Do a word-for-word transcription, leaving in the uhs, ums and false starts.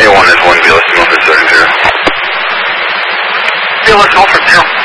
one is one, B L S Milford seven zero. B L S Milford zero.